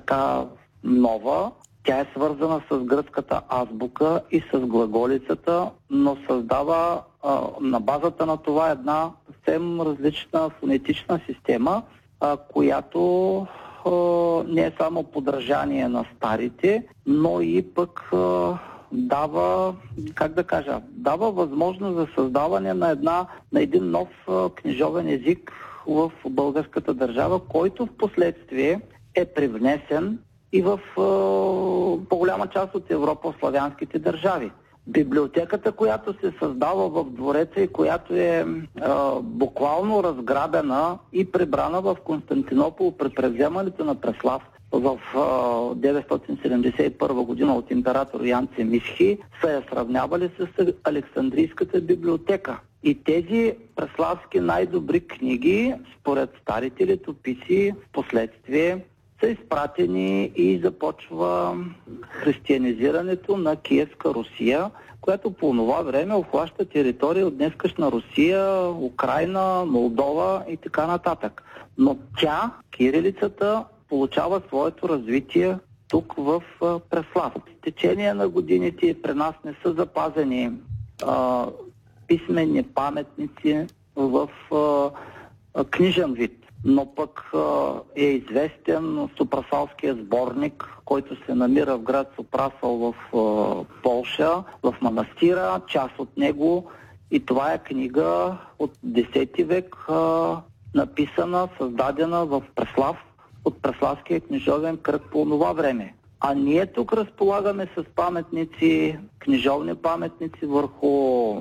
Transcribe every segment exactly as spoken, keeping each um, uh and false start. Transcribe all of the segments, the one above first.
така нова. Тя е свързана с гръцката азбука и с глаголицата, но създава а, на базата на това една съвсем различна фонетична система, а, която а, не е само подражание на старите, но и пък а, дава, как да кажа, дава възможност за създаване на, една, на един нов а, книжовен език в българската държава, който в последствие е привнесен и в е, по-голяма част от Европа, в славянските държави. Библиотеката, която се създава в двореца и която е, е буквално разграбена и прибрана в Константинопол при превземането на Преслав в е, деветстотин седемдесет и първа година от император Ян Цемисхи, са я сравнявали с Александрийската библиотека. И тези преславски най-добри книги, според старите летописи, в последствие са изпратени и започва християнизирането на Киевска Русия, която по това време обхваща територия от днескашна Русия, Украйна, Молдова и така нататък. Но тя, кирилицата, получава своето развитие тук в Преслав. В течение на годините при нас не са запазени а, писмени паметници в а, а, книжен вид. Но пък е известен Супрасалския сборник, който се намира в град Супрасал в Полша, в манастира, част от него. И това е книга от десети век, написана, създадена в Преслав, от Преславския книжовен кръг по това време. А ние тук разполагаме с паметници, книжовни паметници върху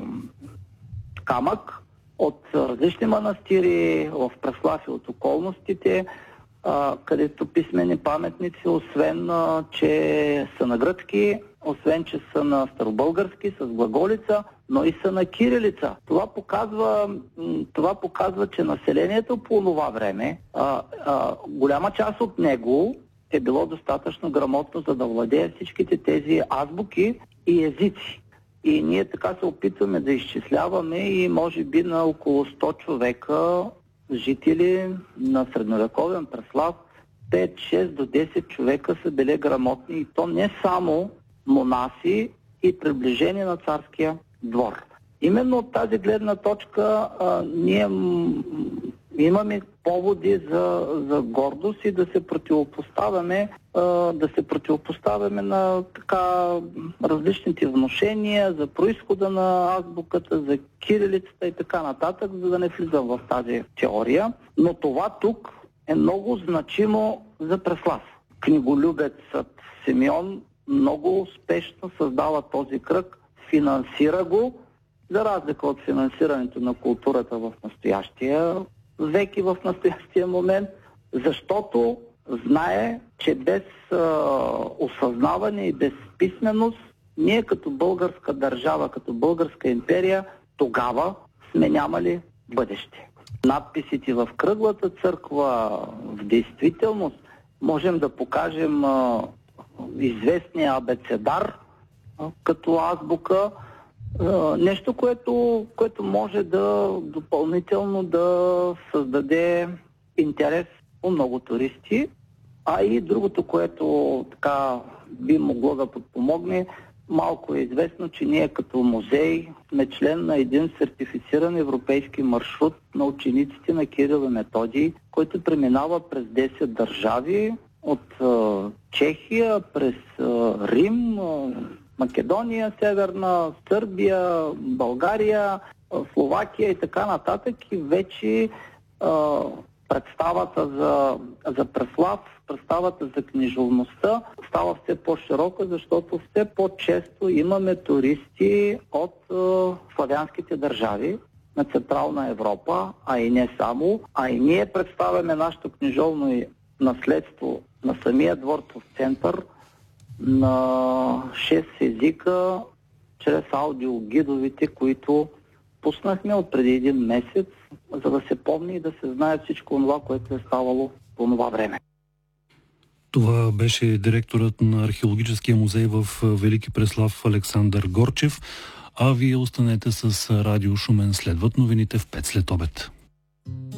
камък, от различни манастири в Преслав и от околностите, а, където писмени паметници, освен а, че са на гръцки, освен че са на старобългарски с глаголица, но и са на кирилица. Това показва, това показва, че населението по това време, а, а, голяма част от него е било достатъчно грамотно, за да владее всичките тези азбуки и езици. И ние така се опитваме да изчисляваме и може би на около сто човека жители на средновековен Преслав, пет, шест до десет човека са били грамотни, и то не само монаси и приближени на царския двор. Именно от тази гледна точка а, ние м- имаме поводи за, за гордост и да се противопоставяме, а, да се противопоставяме на така различните внушения за произхода на азбуката, за кирилицата и така нататък, за да не влизам в тази теория. Но това тук е много значимо за Преслав. Книголюбецът Симеон много успешно създава този кръг, финансира го, за разлика от финансирането на културата в настоящия век и в настоящия момент, защото знае, че без а, осъзнаване и без писменост, ние като българска държава, като българска империя, тогава сме нямали бъдеще. Надписите в кръглата църква, в действителност, можем да покажем а, известния абецедар а, като азбука, а, нещо, което, което може да допълнително да създаде интерес у много туристи, а и другото, което така би могло да подпомогне, малко е известно, че ние като музей сме член на един сертифициран европейски маршрут на учениците на Кирил и Методий, който преминава през десет държави, от а, Чехия, през а, Рим, а, Македония, Северна, Сърбия, България, а, Словакия и така нататък. И вече а, представата за, за Преслав, представата за книжовността става все по-широка, защото все по-често имаме туристи от е, славянските държави на Централна Европа, а и не само. А и ние представяме нашето книжовно наследство на самия дворцов център на шест езика, чрез аудиогидовите, които пуснахме от преди един месец, за да се помни и да се знае всичко това, което е ставало по това време. Това беше директорът на Археологическия музей в Велики Преслав Александър Горчев, а вие останете с Радио Шумен. Следват новините в пет след обед.